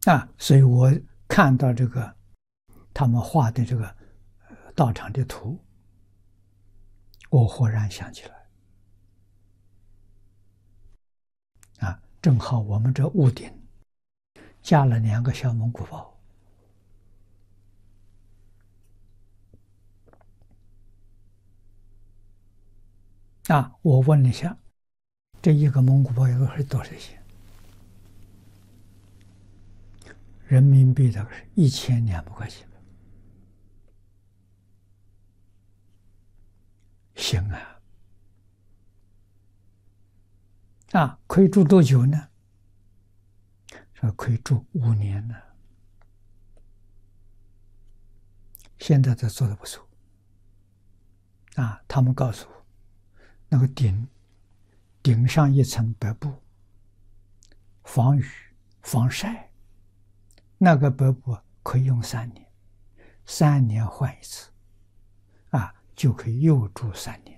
所以我看到这个他们画的这个道场的图，我忽然想起来，正好我们这屋顶架了2个小蒙古包。我问了一下，这一个蒙古包有是多少钱？人民币大概是1200块钱。行可以住多久呢？说可以住5年呢。现在这做的不错。他们告诉我，那个顶上一层白布，防雨防晒，那个白布可以用3年，3年换一次，就可以又住3年。